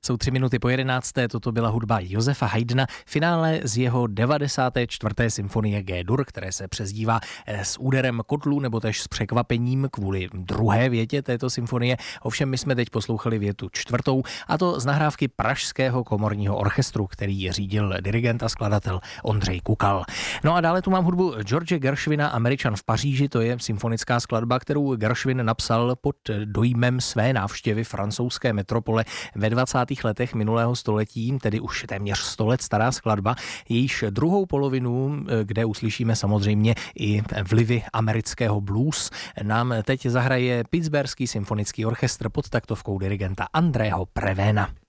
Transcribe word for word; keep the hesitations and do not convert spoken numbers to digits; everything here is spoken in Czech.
Jsou tři minuty po jedenácté, toto byla hudba Josefa Haydna, finále z jeho devadesáté čtvrté symfonie G-dur, které se přezdívá s úderem kotlů nebo tež s překvapením kvůli druhé větě této symfonie. Ovšem my jsme teď poslouchali větu čtvrtou, a to z nahrávky Pražského komorního orchestru, který řídil dirigent a skladatel Ondřej Kukal. No a dále tu mám hudbu George Gershwina, Američan v Paříži, to je symfonická skladba, kterou Gershwin napsal pod dojmem své návštěvy francouzské metropole ve dvacátých letech minulého století, tedy už téměř sto let stará skladba, jejíž druhou polovinu, kde uslyšíme samozřejmě i vlivy amerického blues, nám teď zahraje Pittsburghský symfonický orchestr pod taktovkou dirigenta Andreho Prevena.